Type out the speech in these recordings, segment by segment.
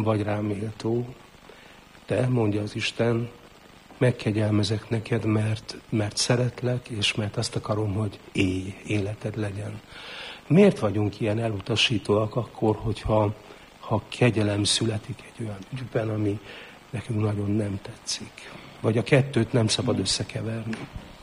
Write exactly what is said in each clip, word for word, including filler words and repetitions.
vagy rám méltó, de, mondja az Isten, megkegyelmezek neked, mert, mert szeretlek, és mert azt akarom, hogy élj, életed legyen. Miért vagyunk ilyen elutasítóak akkor, hogyha ha kegyelem születik egy olyan ügyben, ami nekünk nagyon nem tetszik? Vagy a kettőt nem szabad összekeverni?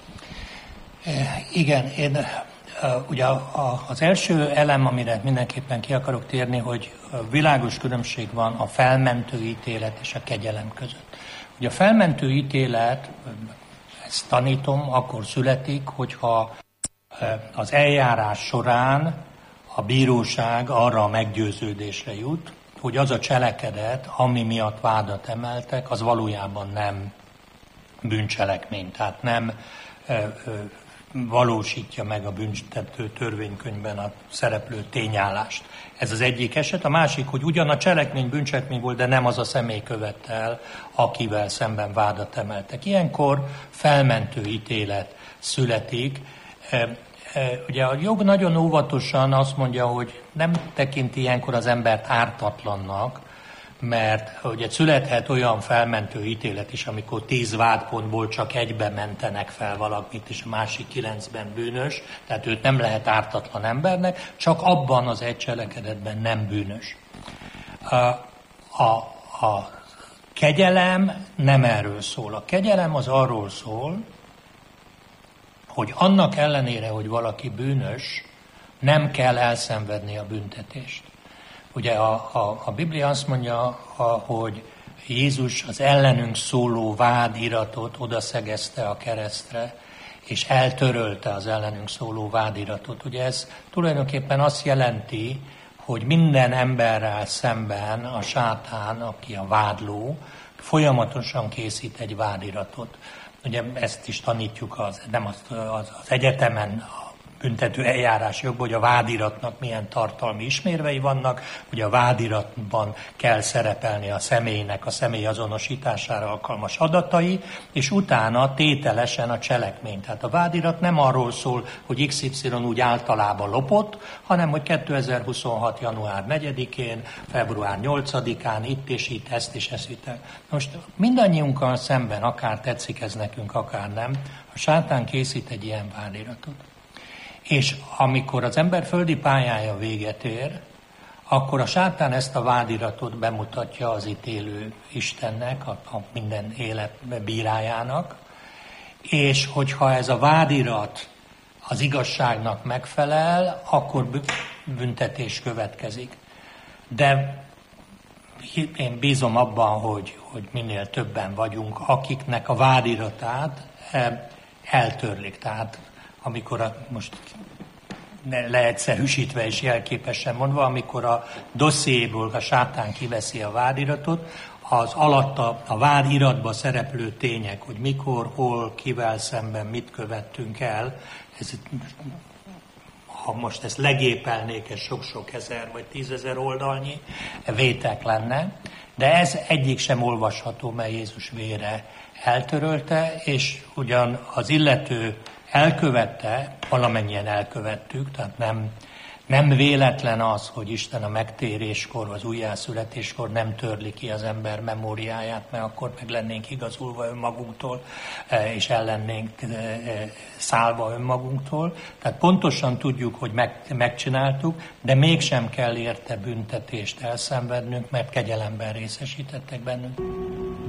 Igen, én ugye az első elem, amire mindenképpen ki akarok térni, hogy világos különbség van a felmentő ítélet és a kegyelem között. Ugye a felmentő ítélet, ezt tanítom, akkor születik, hogyha az eljárás során a bíróság arra a meggyőződésre jut, hogy az a cselekedet, ami miatt vádat emeltek, az valójában nem bűncselekmény, tehát nem ö, ö, valósítja meg a büntető törvénykönyvben a szereplő tényállást. Ez az egyik eset. A másik, hogy ugyan a cselekmény bűncselekmény volt, de nem az a személy követte el, akivel szemben vádat emeltek. Ilyenkor felmentő ítélet születik. Ugye a jog nagyon óvatosan azt mondja, hogy nem tekinti ilyenkor az embert ártatlannak, mert ugye születhet olyan felmentő ítélet is, amikor tíz vádpontból csak egyben mentenek fel valakit, és a másik kilencben bűnös, tehát őt nem lehet ártatlan embernek, csak abban az egy cselekedetben nem bűnös. A, a, a kegyelem nem erről szól. A kegyelem az arról szól, hogy annak ellenére, hogy valaki bűnös, nem kell elszenvedni a büntetést. Ugye a, a, a Biblia azt mondja, a, hogy Jézus az ellenünk szóló vádiratot odaszegezte a keresztre, és eltörölte az ellenünk szóló vádiratot. Ugye ez tulajdonképpen azt jelenti, hogy minden emberrel szemben a sátán, aki a vádló, folyamatosan készít egy vádiratot. Ugye ezt is tanítjuk az, nem az, az, az egyetemen, büntető eljárás jogban, hogy a vádiratnak milyen tartalmi ismérvei vannak, ugye a vádiratban kell szerepelni a személynek a személy azonosítására alkalmas adatai, és utána tételesen a cselekmény. Tehát a vádirat nem arról szól, hogy iksz ipszilon úgy általában lopott, hanem hogy kétezer-huszonhat. január negyedikén, február nyolcadikán itt és itt, ezt és ezt vitte. Most mindannyiunkkal szemben, akár tetszik ez nekünk, akár nem, a sátán készít egy ilyen vádiratot. És amikor az ember földi pályája véget ér, akkor a sátán ezt a vádiratot bemutatja az ítélő Istennek, a, a minden élet bírájának, és hogyha ez a vádirat az igazságnak megfelel, akkor büntetés következik. De én bízom abban, hogy, hogy minél többen vagyunk, akiknek a vádiratát eltörlik. Tehát amikor a, most leegyszerűsítve és jelképesen mondva, amikor a dossziéból a sátán kiveszi a vádiratot, az alatta a vádiratba szereplő tények, hogy mikor, hol, kivel szemben mit követtünk el, ez, ha most ezt legépelnék, ez sok-sok ezer vagy tízezer oldalnyi vétek lenne, de ez egyik sem olvasható, mert Jézus vére eltörölte, és ugyan az illető elkövette, valamennyien elkövettük, tehát nem, nem véletlen az, hogy Isten a megtéréskor, az újjászületéskor nem törli ki az ember memóriáját, mert akkor meg lennénk igazulva önmagunktól, és el lennénk szállva önmagunktól. Tehát pontosan tudjuk, hogy meg, megcsináltuk, de mégsem kell érte büntetést elszenvednünk, mert kegyelemben részesítettek bennünk.